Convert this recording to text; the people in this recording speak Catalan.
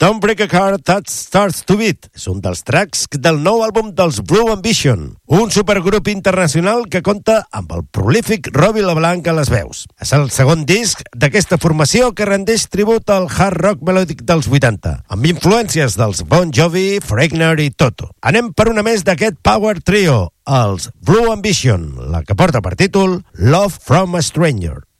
Don't Break a Heart That Starts to Beat és un dels tracks del nou àlbum dels Blue Ambition, un supergrup internacional que compta amb el prolífic Robbie LeBlanc a les veus. És el segon disc d'aquesta formació que rendeix tribut al hard rock melòdic dels 80, amb influències dels Bon Jovi, Fregner i Toto. Anem per una més d'aquest power trio, els Blue Ambition, la que porta per títol Love from a Stranger.